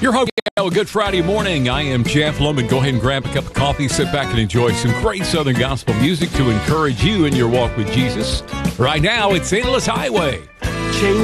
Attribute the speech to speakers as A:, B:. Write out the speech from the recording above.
A: Your hope, a good Friday morning. I am Jeff Loman. Go ahead and grab a cup of coffee, sit back and enjoy some great Southern gospel music to encourage you in your walk with Jesus. Right now, it's Endless Highway.